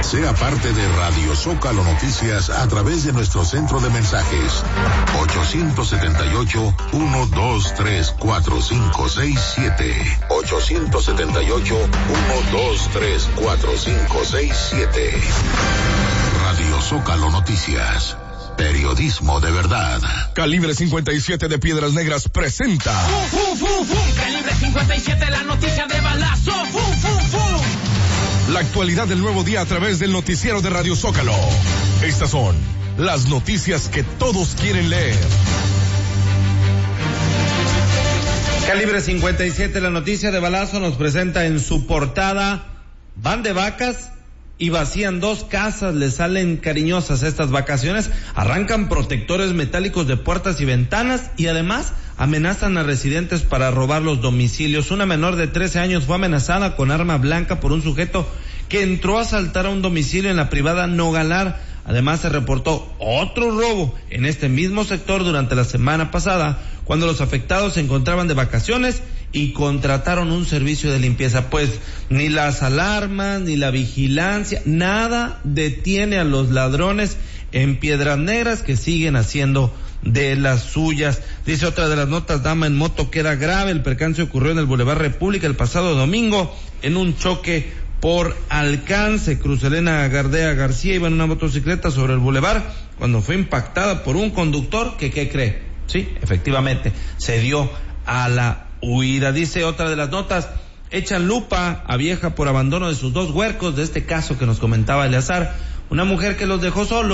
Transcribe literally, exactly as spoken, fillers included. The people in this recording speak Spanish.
Sea parte de Radio Zócalo Noticias a través de nuestro centro de mensajes ocho siete ocho, uno dos tres, cuatro cinco seis siete. ocho siete ocho, uno dos tres, cuatro cinco seis siete. Radio Zócalo Noticias. Periodismo de verdad. Calibre cincuenta y siete de Piedras Negras presenta. ¡Fum, fum, fum, fum! Calibre cincuenta y siete, la noticia de balazo. ¡Fum, fum, fum! La actualidad del nuevo día a través del noticiero de Radio Zócalo. Estas son las noticias que todos quieren leer. Calibre cincuenta y siete, la noticia de balazo, nos presenta en su portada: van de vacas y vacían dos casas, les salen cariñosas estas vacaciones, arrancan protectores metálicos de puertas y ventanas y además amenazan a residentes para robar los domicilios. Una menor de trece años fue amenazada con arma blanca por un sujeto que entró a asaltar a un domicilio en la privada Nogalar. Además, se reportó otro robo en este mismo sector durante la semana pasada, cuando los afectados se encontraban de vacaciones y contrataron un servicio de limpieza. Pues ni las alarmas, ni la vigilancia, nada detiene a los ladrones en Piedras Negras, que siguen haciendo de las suyas. Dice otra de las notas: dama en moto queda grave. El percance ocurrió en el Boulevard República el pasado domingo en un choque por alcance. Cruz Elena Gardea García iba en una motocicleta sobre el bulevar cuando fue impactada por un conductor que, ¿qué cree? Sí, efectivamente, se dio a la huida. Dice otra de las notas: echan lupa a vieja por abandono de sus dos huercos. De este caso que nos comentaba Eleazar, una mujer que los dejó solos